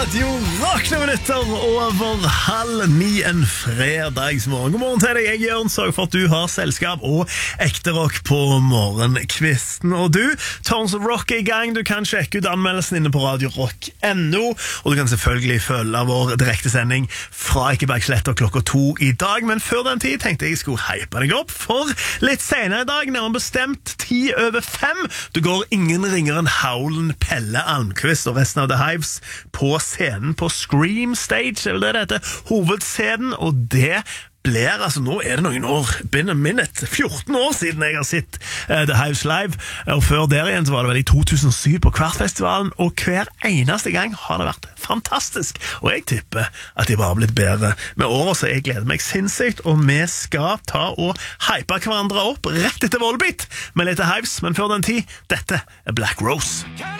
Radio Rock, minutter over 8:30 en fredagsmorgen. God morgen til deg, jeg Jørn. Sørg for at du har selskap og ekte rock på morgenkvisten. Og du, Tons of Rock er i gang. Du kan sjekke ut anmeldelsen inne på Radio Rock.no, og du kan selvfølgelig følge vår direktesending fra Ekebergsletta klokka 2 i dag. Men før den tid tenkte jeg skulle hype deg opp, for litt senere i dag, nærmere bestemt 5:10. Du går ingen ringere enn Howlin' Pelle Almqvist og resten av The Hives på scenen på Scream Stage, eller det heter, hovedscenen, og det blir, altså nå er det noen år, been a minute, 14 år siden jeg har sett The Hives live, og før der igjen så var det vel i 2007 på Kvartfestivalen, og hver eneste gang har det vært fantastisk, og jeg tipper at de bare har blitt bedre med året, så jeg gleder meg sinnssykt, og vi skal ta og hype hverandre opp rett etter Volbeat med litt Hives, men før den tid, dette er Black Rose.